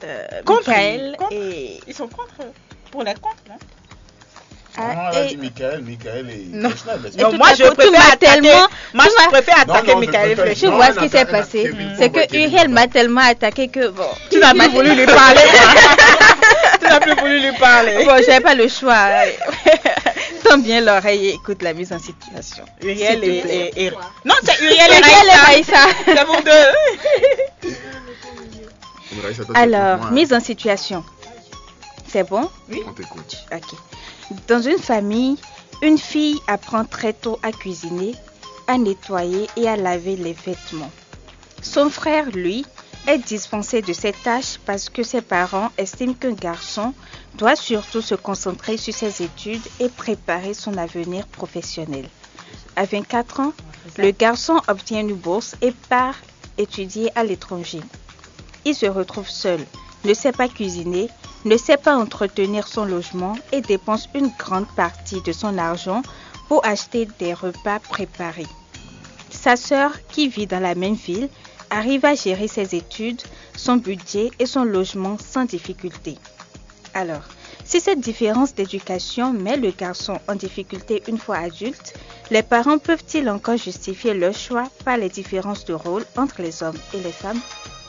Contre Michael contre. et... Ils sont contre. Pour les contre, non? Ah, elle a dit Michael et Non. Fleschner, n'est-ce Et pas? Non, moi je tu préfère m'as attaquer. tellement- Moi tu je m'as- préfère Non, attaquer non, je Michael préfère- Tu Fleschner. vois ce qui s'est elle a passé. Kevin C'est Conroy, que Kevin Uriel Conroy. m'a tellement attaqué que bon. Tu n'as plus voulu lui parler. Tu n'as plus voulu lui parler. Bon, j'avais pas le choix. Tends bien l'oreille et écoute la mise en situation. Uriel S'il te plaît. et... Non, c'est Uriel et Uriel et Raïssa. Raïssa. C'est vous deux. Raïssa, toi, Alors, t'écoutes, moi, mise en situation. C'est bon? On t'écoute. Ok. Dans une famille, une fille apprend très tôt à cuisiner, à nettoyer et à laver les vêtements. Son frère, lui, est dispensé de cette tâche parce que ses parents estiment qu'un garçon doit surtout se concentrer sur ses études et préparer son avenir professionnel. À 24 ans, le garçon obtient une bourse et part étudier à l'étranger. Il se retrouve seul, ne sait pas cuisiner, ne sait pas entretenir son logement et dépense une grande partie de son argent pour acheter des repas préparés. Sa sœur, qui vit dans la même ville, arrive à gérer ses études, son budget et son logement sans difficulté. Alors, si cette différence d'éducation met le garçon en difficulté une fois adulte, les parents peuvent-ils encore justifier leur choix par les différences de rôle entre les hommes et les femmes?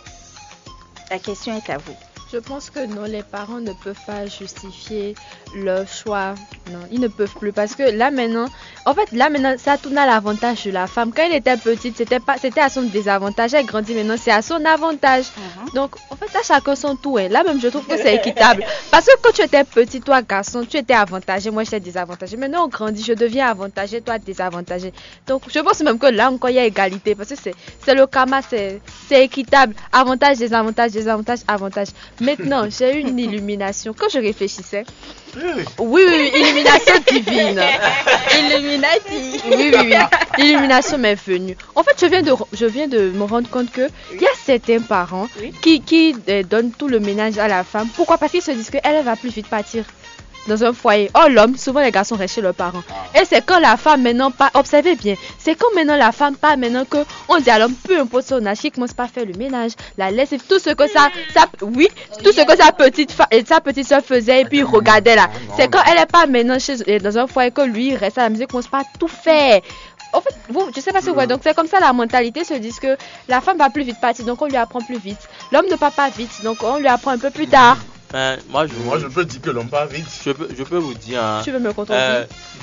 La question est à vous. Je pense que non, les parents ne peuvent pas justifier leur choix. Non, ils ne peuvent plus parce que là maintenant, ça tourne à l'avantage de la femme. Quand elle était petite, c'était à son désavantage. Elle grandit maintenant, c'est à son avantage. Donc, en fait, à chacun son tour. Là même, je trouve que c'est équitable. Parce que quand tu étais petit, toi garçon, tu étais avantagé, moi j'étais désavantagé. Maintenant, on grandit, je deviens avantagé, toi désavantagé. Donc, je pense même que là encore, il y a égalité parce que c'est le karma, c'est équitable. Avantage, désavantage, désavantage, avantage. Maintenant, j'ai eu une illumination. Quand je réfléchissais, oui, illumination divine. Illuminati. Oui. L'illumination m'est venue. En fait, je viens de me rendre compte que il y a certains parents qui donnent tout le ménage à la femme. Pourquoi? Parce qu'ils se disent qu'elle va plus vite partir dans un foyer. Oh, l'homme, souvent les garçons restent chez leurs parents. Et c'est quand la femme maintenant part, observez bien, c'est quand maintenant la femme part maintenant que on dit à l'homme, peu importe son âge, qu'il commence pas à faire le ménage, la laisse, tout ce que tout ce que sa petite soeur faisait et puis regardait là. C'est quand elle est pas maintenant dans un foyer que lui il reste à la maison, il commence pas à tout faire. En fait, je sais pas si vous voyez, donc c'est comme ça la mentalité se dit que la femme va plus vite partir, donc on lui apprend plus vite. L'homme ne part pas vite, donc on lui apprend un peu plus tard. Moi, je peux dire que l'homme pas vite. Je peux vous dire. Tu veux me contredire?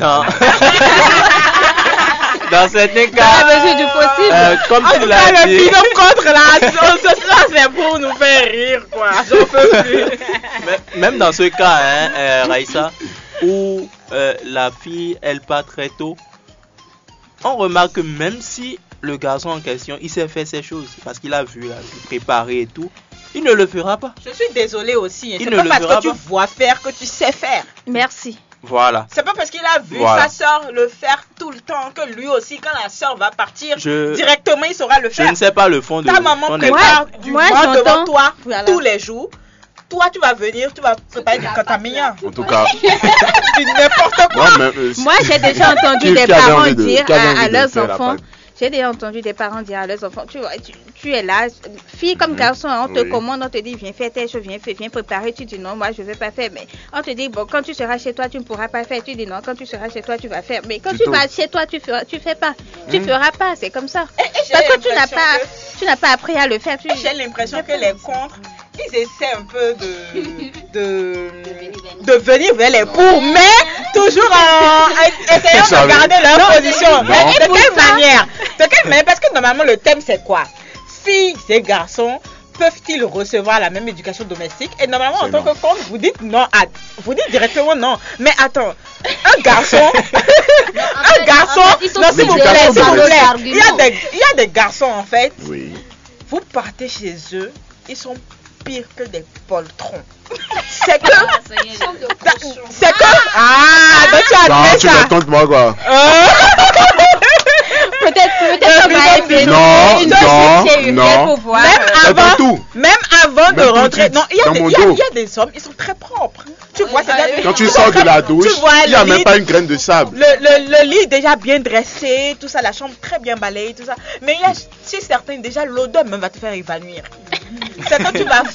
Dans certains cas, Dans la mesure du possible. comme tu Le l'as dit, binôme contre là, c'est pour nous faire rire, quoi. J'en peux plus. même dans ce cas, Raïssa, où la fille elle part très tôt, on remarque que même si le garçon en question il sait faire ses choses parce qu'il a vu la vie préparer et tout, il ne le fera pas. Je suis désolée aussi. Il C'est ne pas le parce fera que tu pas. vois faire que tu sais faire. Merci. Voilà. C'est pas parce qu'il a vu Voilà. sa soeur le faire tout le temps que lui aussi, quand la soeur va partir, Je- directement il saura le Je faire. ne sais pas le fond de Ta maman ton prépare du moi, vent devant j'entends. toi Voilà. tous les jours. Toi, tu vas venir, tu vas préparer du catamia. En tout cas, Du n'importe quoi. non, mais, Moi, j'ai déjà entendu Qui des avait parents envie de- dire qui avait envie à de leurs faire la enfants. pâte? J'ai déjà entendu des parents dire à leurs enfants, tu es là, fille comme garçon, on te Oui. commande, on te dit viens faire telle chose, viens préparer, tu dis non, moi je ne vais pas faire, mais on te dit bon, quand tu seras chez toi, tu ne pourras pas faire, tu dis non, quand tu seras chez toi, tu vas faire, mais quand tu Plutôt. vas chez toi, tu fais pas, tu feras pas, c'est comme ça. j'ai Parce que tu n'as l'impression pas, tu n'as pas appris à le faire. J'ai l'impression que les contre, ils essaient un peu de venir vers les pour, mais toujours en essayant Vous savez. de garder leur position. Non. Mais de quelle manière? Parce que normalement le thème c'est quoi? Filles et garçons peuvent-ils recevoir la même éducation domestique? Et normalement en C'est tant non. que contre, vous dites non, vous dites directement non. Mais attends, un garçon, ils sont non s'il vous plaît, L'éducation s'il vous plaît, domestique. il y a des garçons en fait. oui. Vous partez chez eux, ils sont pires que des poltrons. C'est que. C'est que. Ah, donc tu as Non, admis tu ça. racontes moi quoi. Peut-être on va essayer Non, une non, chez Uriel non. pour voir. Même C'est avant, tout. même avant de Même tout de rentrer. suite, Non, il y a dans des- mon il y a- dos. il y a des hommes, ils sont très propres. Tu vois, c'est Quand tu sors de la douche, Tu vois, il n'y a le même lit- pas une graine de sable. le lit est déjà bien dressé, tout ça, la chambre très bien balayée, tout ça. Mais il y a, si certains, déjà l'odeur même va te faire évanouir. C'est quand tu vas